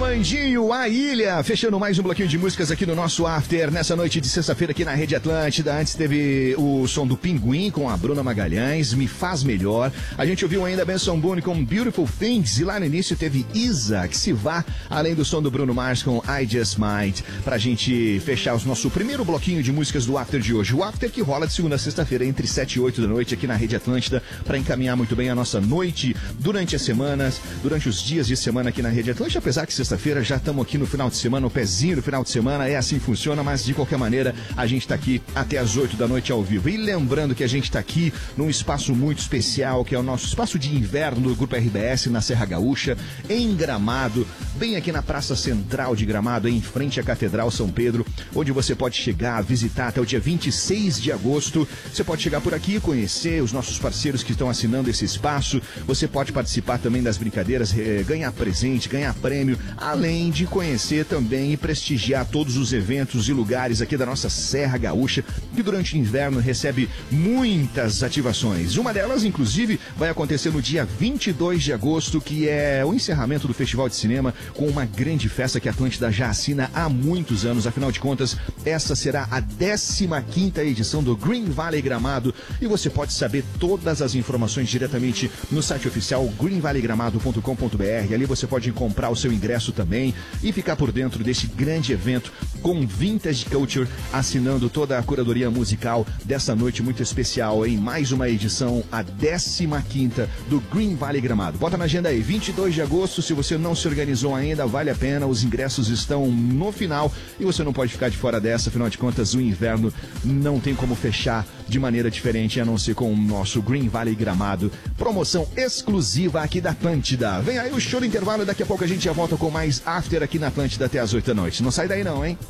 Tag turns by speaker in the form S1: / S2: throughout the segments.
S1: Orlandinho, a ilha, fechando mais um bloquinho de músicas aqui no nosso After, nessa noite de sexta-feira aqui na Rede Atlântida. Antes teve o som do Pinguim com a Bruna Magalhães, Me Faz Melhor. A gente ouviu ainda Benson Boone com Beautiful Things, e lá no início teve Isa, que se vá, além do som do Bruno Mars com I Just Might, pra gente fechar o nosso primeiro bloquinho de músicas do After de hoje. O After que rola de segunda a sexta-feira entre 7 e 8 da noite aqui na Rede Atlântida, pra encaminhar muito bem a nossa noite durante as semanas, durante os dias de semana aqui na Rede Atlântida, apesar que sexta-feira já estamos aqui no final de semana, no pezinho do final de semana, é assim que funciona, mas de qualquer maneira a gente está aqui até as 8 da noite ao vivo. E lembrando que a gente está aqui num espaço muito especial, que é o nosso espaço de inverno do Grupo RBS na Serra Gaúcha, em Gramado, bem aqui na Praça Central de Gramado, em frente à Catedral São Pedro, onde você pode chegar, visitar até o dia 26 de agosto. Você pode chegar por aqui, conhecer os nossos parceiros que estão assinando esse espaço. Você pode participar também das brincadeiras, ganhar presente, ganhar prêmio, além de conhecer também e prestigiar todos os eventos e lugares aqui da nossa Serra Gaúcha, que durante o inverno recebe muitas ativações. Uma delas, inclusive, vai acontecer no dia 22 de agosto, que é o encerramento do Festival de Cinema, com uma grande festa que a Atlântida já assina há muitos anos. Afinal de contas, essa será a 15ª edição do Green Valley Gramado, e você pode saber todas as informações diretamente no site oficial greenvalleygramado.com.br. Ali você pode comprar o seu ingresso também e ficar por dentro deste grande evento com Vintage Culture assinando toda a curadoria musical dessa noite muito especial, em mais uma edição, a 15ª do Green Valley Gramado. Bota na agenda aí, 22 de agosto, se você não se organizou ainda, vale a pena, os ingressos estão no final e você não pode ficar de fora dessa, afinal de contas o inverno não tem como fechar de maneira diferente a não ser com o nosso Green Valley Gramado, promoção exclusiva aqui da Atlântida. Vem aí o show do intervalo, daqui a pouco a gente já volta com mais After aqui na Atlântida até as 8 da noite. Não sai daí não, hein?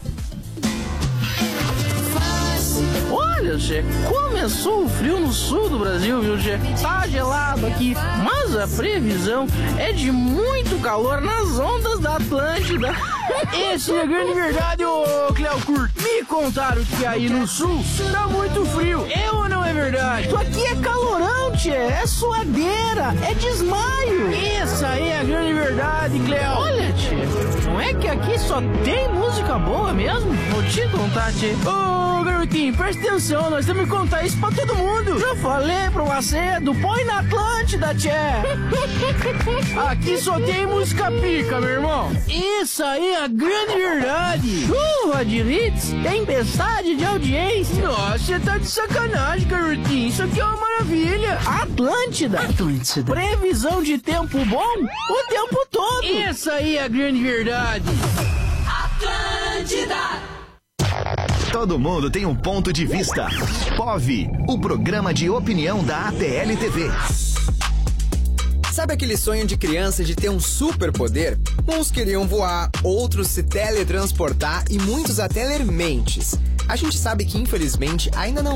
S2: Olha, Che, começou o frio no sul do Brasil, viu, Che? Tá gelado aqui, mas a previsão é de muito calor nas ondas da Atlântida. Essa é a grande verdade, ô Cleo Curto. Me contaram que aí no sul tá muito frio. É ou não é verdade? Isso aqui é calorão, tchê. É suadeira, é desmaio. Essa aí é a grande verdade, Cleo. Olha, tchê, não é que aqui só tem música boa mesmo? Vou te contar, tchê. Ô, garotinho, presta atenção, nós temos que contar isso pra todo mundo. Já falei pro Macedo, põe na Atlântida, tchê. Aqui só tem música pica, meu irmão. Isso aí é a grande verdade. Chuva de hits, tempestade de audiência. Nossa, você tá de sacanagem, garotinho. Isso aqui é uma maravilha. Atlântida. Previsão de tempo bom o tempo todo. Isso aí é a grande verdade.
S3: Atlântida.
S1: Todo mundo tem um ponto de vista. POV, o programa de opinião da ATL TV.
S4: Sabe aquele sonho de criança de ter um superpoder? Uns queriam voar, outros se teletransportar e muitos até ler mentes. A gente sabe que, infelizmente, ainda não